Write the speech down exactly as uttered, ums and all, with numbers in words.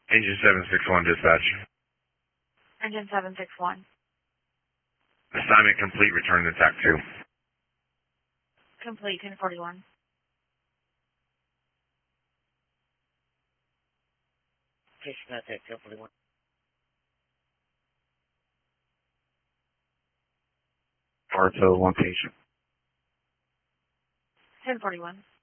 Engine seven six one dispatch. Engine seven six one. Assignment complete, return to T A C two. Complete, ten forty-one. Patient contact, ten forty-one. Bartow, one patient. ten forty-one.